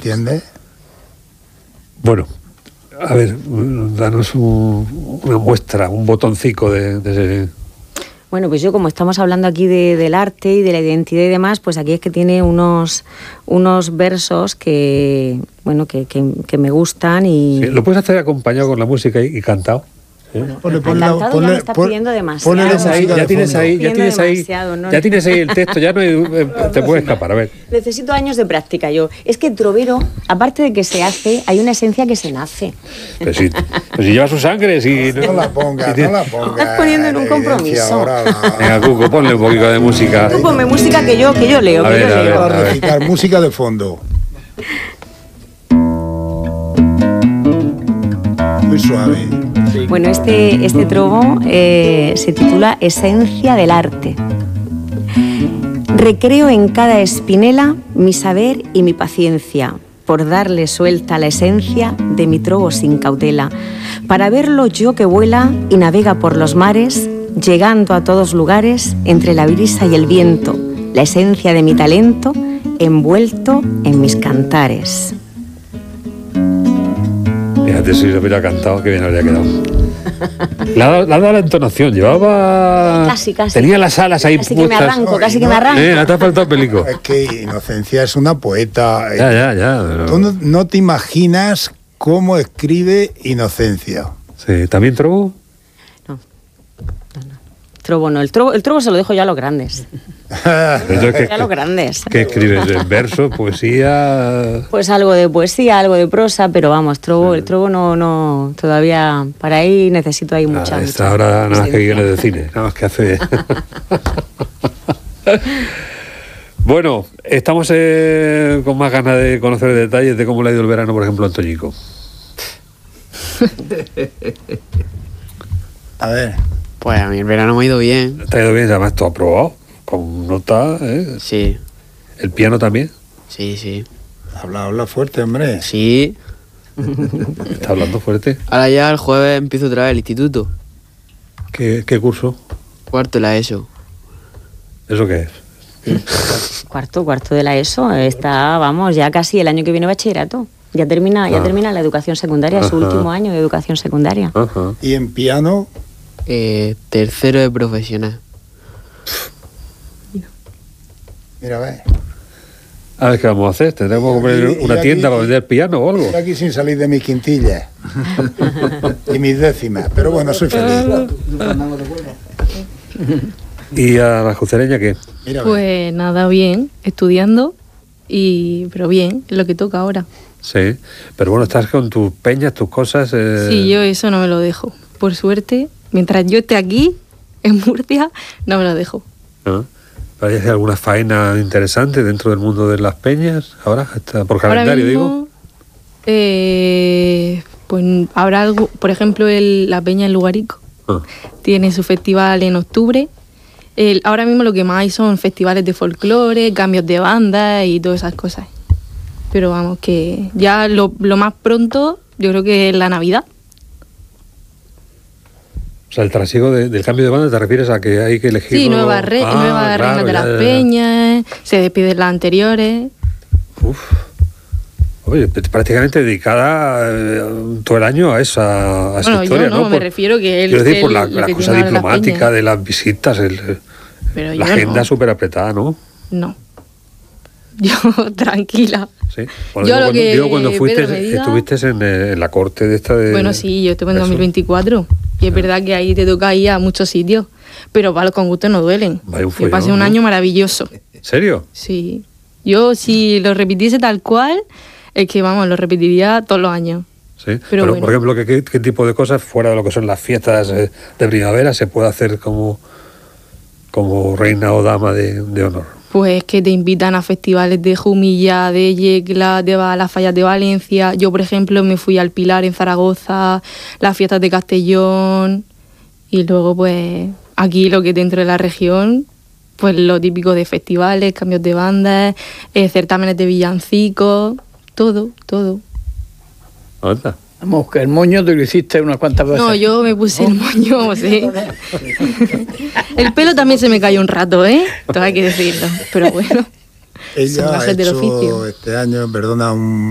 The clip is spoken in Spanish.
¿entiendes? Bueno, a ver, danos una muestra, un botoncito de ese... Bueno, pues yo, como estamos hablando aquí del arte y de la identidad y demás, pues aquí es que tiene unos versos que, bueno, que me gustan y... Sí, ¿lo puedes hacer acompañado con la música y cantado? ¿Sí? Cantado ya me estás pidiendo demasiado. Ya tienes ahí el texto, ya no hay, te puedes escapar, a ver. Necesito años de práctica yo. Es que trovero, aparte de que se hace, hay una esencia que se nace. Pues si lleva su sangre, si... No la pongas, no la pongas. Estás poniendo en un compromiso. Venga, Cuco, ponle un poquito de música. Tú ponme música que yo leo, A ver, a ver. Para recitar, música de fondo. Muy suave. Bueno, este trobo se titula Esencia del arte. Recreo en cada espinela mi saber y mi paciencia, por darle suelta a la esencia de mi trobo sin cautela, para verlo yo que vuela y navega por los mares, llegando a todos lugares entre la brisa y el viento, la esencia de mi talento envuelto en mis cantares. Fíjate, si lo hubiera cantado, que bien habría quedado. Le ha dado la entonación, llevaba... Casi. Tenía las alas ahí casi puestas. Casi que me arranco. Te ha faltado pelico. Es que Inocencia es una poeta. Ya. Pero... Tú no te imaginas cómo escribe Inocencia. Sí, ¿también trobo? No. Trobo no, el trobo se lo dejo ya a los grandes. Entonces, Ya a los grandes. ¿Qué escribes? ¿En verso, poesía? Pues algo de poesía, algo de prosa, pero vamos, el trobo no, todavía, para ahí necesito ahí mucha... Está ahora nada más que guiones de cine, nada más que hace... Bueno, estamos con más ganas de conocer detalles de cómo le ha ido el verano, por ejemplo, a Antoñico. A ver. Pues a mí el verano me ha ido bien. ¿Te ha ido bien? Además, ¿tú has probado? Con nota, ¿eh? Sí. ¿El piano también? Sí. Habla fuerte, hombre. Sí. ¿Está hablando fuerte? Ahora ya el jueves empiezo otra vez el instituto. ¿Qué curso? Cuarto de la ESO. ¿Eso qué es? Cuarto de la ESO, está, vamos, ya casi el año que viene bachillerato. Ya termina la educación secundaria, su último año de educación secundaria. Ajá. ¿Y en piano? Tercero de profesional. Mira, ve. A ver, ¿qué vamos a hacer? ¿Tendremos que poner una tienda para vender piano o algo? Estoy aquí sin salir de mis quintillas y mis décimas, pero bueno, soy feliz. ¿Y a la jucereña qué? Mira, Pues nada, bien, estudiando, pero bien, es lo que toca ahora. Sí, pero bueno, estás con tus peñas, tus cosas... Sí, yo eso no me lo dejo. Por suerte, mientras yo esté aquí, en Murcia, no me lo dejo. ¿No? ¿Hay alguna faena interesante dentro del mundo de las peñas ahora? Por calendario, ahora mismo, digo. Pues habrá algo, por ejemplo, la peña en Lugarico. Tiene su festival en octubre. Ahora mismo lo que más hay son festivales de folclore, cambios de banda y todas esas cosas. Pero vamos, que ya lo más pronto, yo creo que es la Navidad. O sea, el trasiego del cambio de banda, ¿te refieres a que hay que elegir? Sí, nuevas reinas de las peñas, se despiden las anteriores. Uf. Oye, prácticamente dedicada todo el año a esa historia, yo no, me refiero que él... Quiero decir, por la cosa diplomática de las visitas, la agenda súper apretada, ¿no? No. Yo, tranquila. Sí. Bueno, cuando estuviste en la corte de esta de... Bueno, sí, yo estuve en 2024. Y es verdad que ahí te toca ir a muchos sitios. Pero para los con gusto no duelen. Que pasé un año maravilloso. ¿En serio? Sí. Yo, si lo repitiese tal cual, es que, vamos, lo repetiría todos los años. Sí. Pero bueno. Por ejemplo, ¿qué tipo de cosas, fuera de lo que son las fiestas de primavera, se puede hacer como reina o dama de honor? Pues que te invitan a festivales de Jumilla, de Yecla, de las fallas de Valencia. Yo, por ejemplo, me fui al Pilar en Zaragoza, las fiestas de Castellón. Y luego, pues, aquí lo que dentro de la región, pues lo típico de festivales, cambios de bandas, certámenes de villancicos, todo. ¿Onda? Vamos, que el moño te lo hiciste unas cuantas veces. No, yo me puse el moño, sí. El pelo también se me cayó un rato, todo hay que decirlo. Pero bueno, ella ha hecho este año, perdona,